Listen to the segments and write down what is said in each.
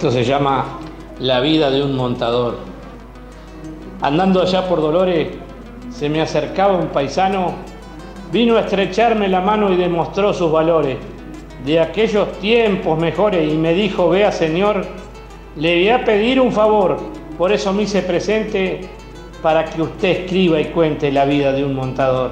Esto se llama La vida de un montador. Andando allá por Dolores, se me acercaba un paisano, vino a estrecharme la mano y demostró sus valores de aquellos tiempos mejores y me dijo: vea, señor, le voy a pedir un favor, por eso me hice presente para que usted escriba y cuente la vida de un montador.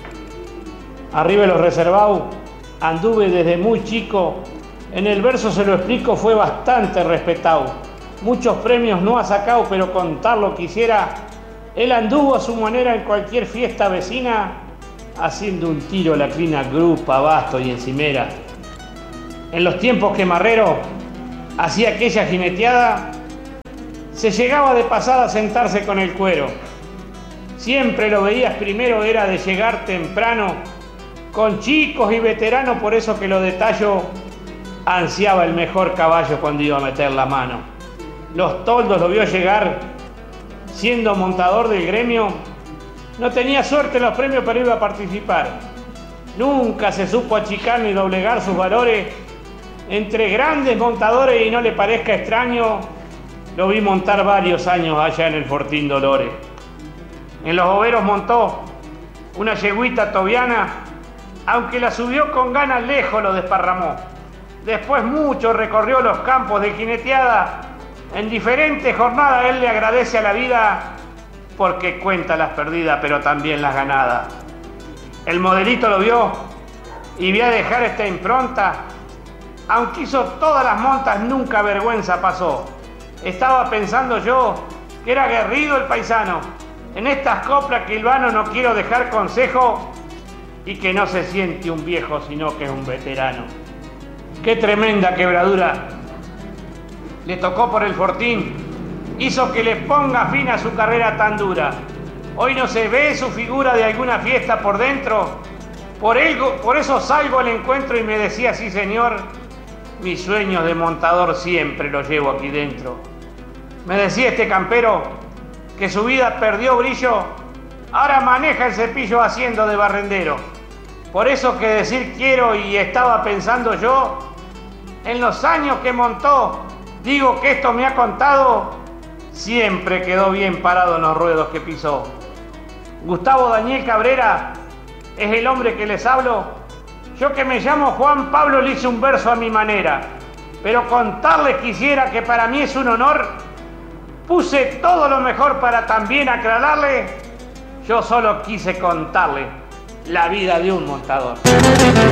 Arriba de los reservados anduve desde muy chico, en el verso se lo explico, fue bastante respetado. Muchos premios no ha sacado, pero contarlo quisiera. Él anduvo a su manera en cualquier fiesta vecina, haciendo un tiro a la crina, grupa, basto y encimera. En los tiempos que Marrero hacía aquella jineteada, se llegaba de pasada a sentarse con el cuero. Siempre lo veías primero, era de llegar temprano, con chicos y veteranos, por eso que lo detallo, ansiaba el mejor caballo cuando iba a meter la mano. Los toldos lo vio llegar, siendo montador del gremio, no tenía suerte en los premios, pero iba a participar. Nunca se supo achicar ni doblegar sus valores. Entre grandes montadores, y no le parezca extraño, lo vi montar varios años allá en el Fortín Dolores. En los boveros montó una yeguita tobiana, aunque la subió con ganas lejos lo desparramó. Después mucho recorrió los campos de jineteada. En diferentes jornadas él le agradece a la vida porque cuenta las perdidas pero también las ganadas. El modelito lo vio y vi a dejar esta impronta. Aunque hizo todas las montas, nunca vergüenza pasó. Estaba pensando yo que era aguerrido el paisano. En estas coplas que hilvano no quiero dejar consejo y que no se siente un viejo sino que es un veterano. Qué tremenda quebradura le tocó por el Fortín, hizo que le ponga fin a su carrera tan dura. Hoy no se ve su figura de alguna fiesta por dentro, por eso salgo al encuentro y me decía: sí, señor, mis sueños de montador siempre los llevo aquí dentro. Me decía este campero que su vida perdió brillo, ahora maneja el cepillo haciendo de barrendero. Por eso que decir quiero, y estaba pensando yo, en los años que montó, digo que esto me ha contado, siempre quedó bien parado en los ruedos que pisó. Gustavo Daniel Cabrera es el hombre que les hablo. Yo, que me llamo Juan Pablo, le hice un verso a mi manera, pero contarles quisiera que para mí es un honor. Puse todo lo mejor para también aclararle. Yo solo quise contarle la vida de un montador.